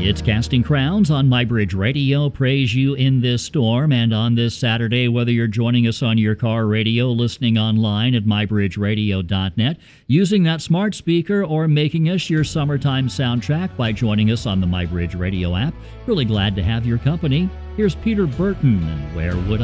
It's Casting Crowns on MyBridge Radio. Praise you in this storm. And on this Saturday, whether you're joining us on your car radio, listening online at mybridgeradio.net, using that smart speaker, or making us your summertime soundtrack by joining us on the MyBridge Radio app, really glad to have your company. Here's Peter Burton and Where Would